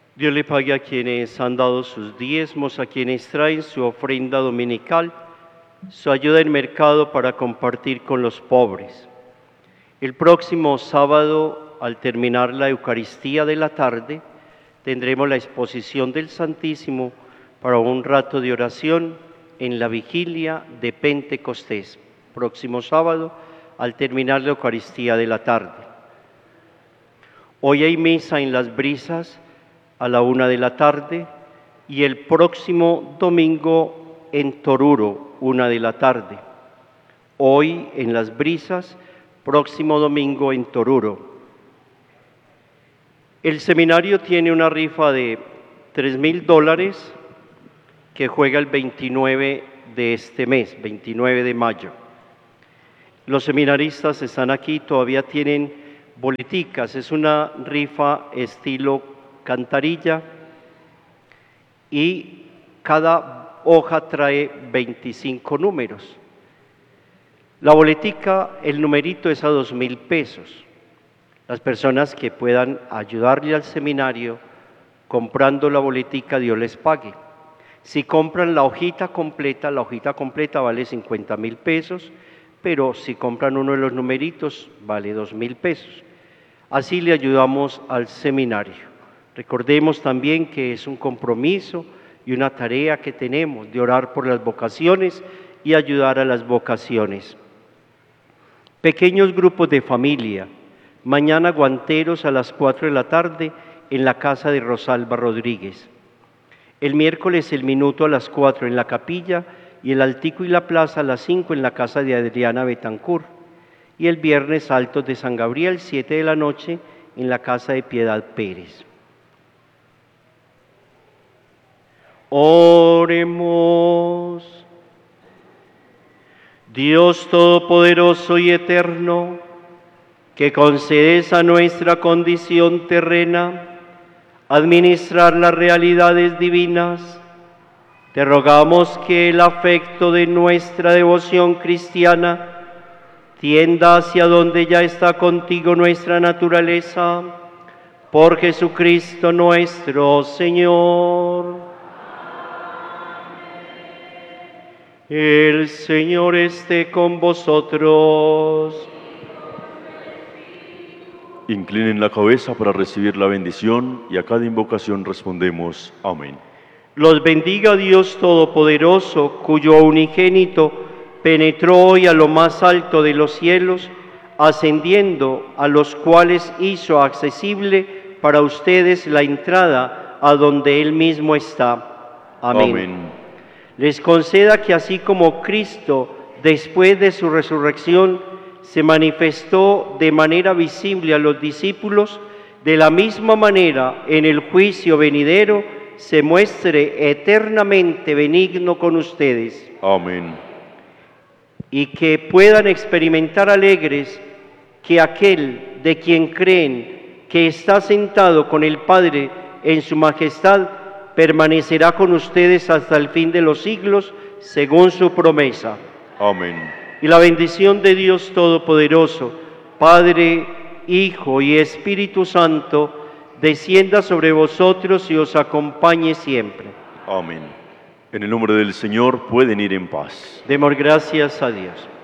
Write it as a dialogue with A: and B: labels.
A: Dios le pague a quienes han dado sus diezmos, a quienes traen su ofrenda dominical, su ayuda en mercado para compartir con los pobres. El próximo sábado, al terminar la Eucaristía de la tarde, tendremos la exposición del Santísimo para un rato de oración en la vigilia de Pentecostés. Próximo sábado, al terminar la Eucaristía de la tarde. Hoy hay misa en Las Brisas a la 1 de la tarde y el próximo domingo en Toruro, 1 de la tarde. Hoy en Las Brisas, próximo domingo en Toruro. El seminario tiene una rifa de $3,000 que juega el 29 de este mes, 29 de mayo. Los seminaristas están aquí, todavía tienen boleticas, es una rifa estilo cantarilla y cada hoja trae 25 números. La boletica, el numerito es a 2,000 pesos. Las personas que puedan ayudarle al seminario comprando la boletica, Dios les pague. Si compran la hojita completa vale 50,000 pesos, pero si compran uno de los numeritos vale 2,000 pesos. Así le ayudamos al seminario. Recordemos también que es un compromiso y una tarea que tenemos de orar por las vocaciones y ayudar a las vocaciones. Pequeños grupos de familia. Mañana guanteros a las 4 de la tarde en la casa de Rosalba Rodríguez. El miércoles el minuto a las 4 en la capilla y el altico y la plaza a las 5 en la casa de Adriana Betancourt. Y el viernes altos de San Gabriel, 7 de la noche en la casa de Piedad Pérez. Oremos. Dios Todopoderoso y Eterno, que concedes a nuestra condición terrena administrar las realidades divinas, te rogamos que el afecto de nuestra devoción cristiana tienda hacia donde ya está contigo nuestra naturaleza, por Jesucristo nuestro Señor. El Señor esté con vosotros.
B: Inclinen la cabeza para recibir la bendición y a cada invocación respondemos amén.
A: Los bendiga Dios Todopoderoso, cuyo unigénito penetró hoy a lo más alto de los cielos, ascendiendo, a los cuales hizo accesible para ustedes la entrada a donde Él mismo está. Amén.
B: Amén.
A: Les conceda que así como Cristo, después de su resurrección, se manifestó de manera visible a los discípulos, de la misma manera en el juicio venidero se muestre eternamente benigno con ustedes.
B: Amén.
A: Y que puedan experimentar alegres que aquel de quien creen que está sentado con el Padre en su majestad, permanecerá con ustedes hasta el fin de los siglos, según su promesa.
B: Amén.
A: Y la bendición de Dios Todopoderoso, Padre, Hijo y Espíritu Santo, descienda sobre vosotros y os acompañe siempre.
B: Amén. En el nombre del Señor pueden ir en paz.
A: Demos gracias a Dios.